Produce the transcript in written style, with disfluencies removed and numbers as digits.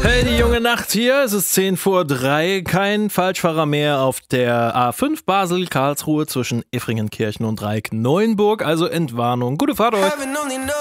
Hey, die junge Nacht hier, es ist 10:03, kein Falschfahrer mehr auf der A5 Basel-Karlsruhe zwischen Effringenkirchen und Reik-Neuenburg, also Entwarnung. Gute Fahrt euch!